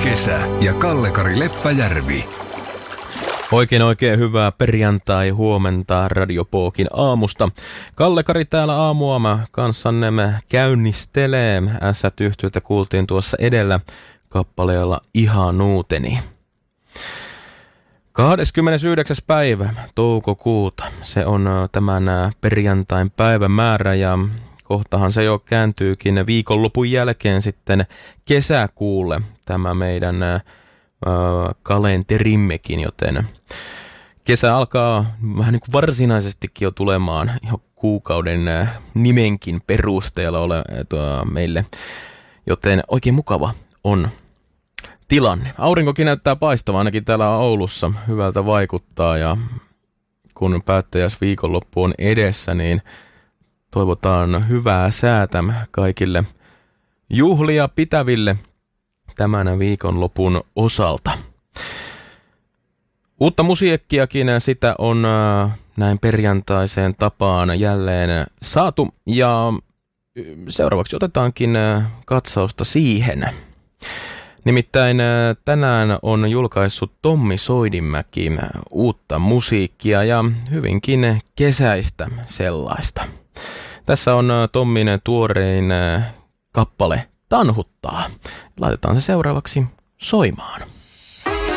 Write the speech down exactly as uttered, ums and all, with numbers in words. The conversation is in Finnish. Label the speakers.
Speaker 1: Kesä ja Kalle-Kari Leppäjärvi.
Speaker 2: Oikein oikein hyvää perjantai huomenta Radio Pookin aamusta. Kalle-Kari täällä aamua mä kanssanne me käynnistelee. Ässät-yhtiöltä kuultiin tuossa edellä kappaleella Ihanuuteni. kahdeskymmenesyhdeksäs päivä toukokuuta. Se on tämän perjantain päivämäärä ja kohtahan se jo kääntyykin viikonlopun jälkeen sitten kesäkuulle tämä meidän ä, kalenterimmekin, joten kesä alkaa vähän niin kuin varsinaisestikin jo tulemaan jo kuukauden ä, nimenkin perusteella ole tuo, meille, joten oikein mukava on tilanne. Aurinkokin näyttää paistavan ainakin täällä Oulussa, hyvältä vaikuttaa ja kun päättäjäisviikonloppu on edessä, niin toivotaan hyvää säätä kaikille juhlia pitäville tämän viikonlopun osalta. Uutta musiikkiakin sitä on näin perjantaiseen tapaan jälleen saatu ja seuraavaksi otetaankin katsausta siihen. Nimittäin tänään on julkaissut Tommi Soidinmäki uutta musiikkia ja hyvinkin kesäistä sellaista. Tässä on Tommin tuorein kappale Tanhuttaa. Laitetaan se seuraavaksi soimaan.